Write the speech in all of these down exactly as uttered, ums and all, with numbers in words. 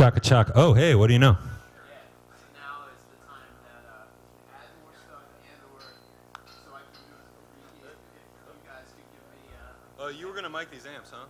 Chaka chaka. Oh, hey, what do you know? Oh, you were gonna mic these amps, huh?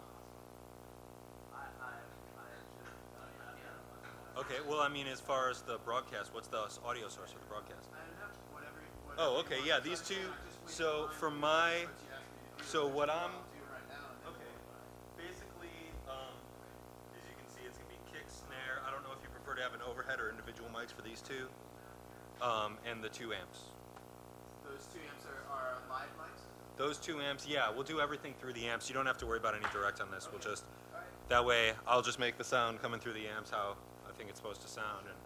Okay. Well, I mean, as far as the broadcast, what's the audio source for the broadcast? Oh, okay. Yeah, these two. So from my, so what I'm. Okay. Basically, um, as you can see, it's gonna be kick, snare. I don't know if you prefer to have an overhead or individual mics for these two, um, and the two amps. Those two amps are, are live mics? Those two amps, yeah, we'll do everything through the amps. You don't have to worry about any direct on this. We'll just, that way, I'll just make the sound coming through the amps how I think it's supposed to sound. And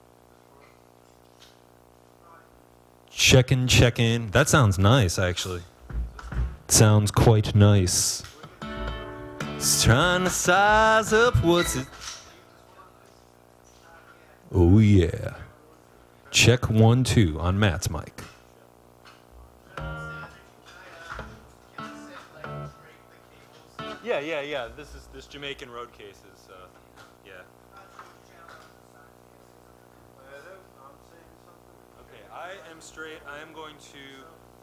Check in, check in. That sounds nice, actually. Sounds quite nice. Just trying to size up what's it. Oh, yeah. Check one, two on Matt's mic. yeah, yeah, yeah. This is this Jamaican road case is, uh, yeah. Okay, I am straight. I am going to